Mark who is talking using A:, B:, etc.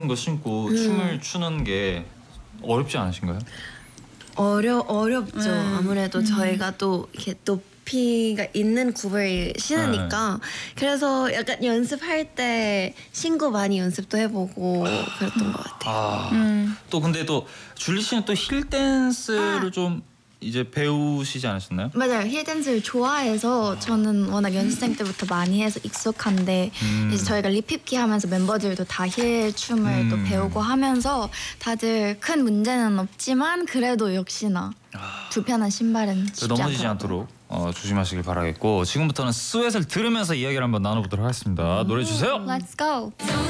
A: 거 신고 춤을 추는 게 어렵지 않으신가요?
B: 어렵죠. 아무래도 저희가 또 이렇게 높이가 있는 굽을 신으니까 그래서 약간 연습할 때 신고 많이 연습도 해보고 그랬던 것 같아요.
A: 또 근데 또 줄리 씨는 또 힐 댄스를 좀 이제 배우시지 않으셨나요?
C: 맞아요. 힐댄스를 좋아해서 저는 워낙 연습생 때부터 많이 해서 익숙한데 이제 저희가 립힙기 하면서 멤버들도 다 힐 춤을 또 배우고 하면서 다들 큰 문제는 없지만 그래도 역시나 불편한 신발은 쉽지
A: 넘어지지
C: 않더라고요.
A: 않도록 조심하시길 바라겠고 지금부터는 스웨트를 들으면서 이야기를 한번 나눠보도록 하겠습니다. 노래 주세요.
C: Let's go.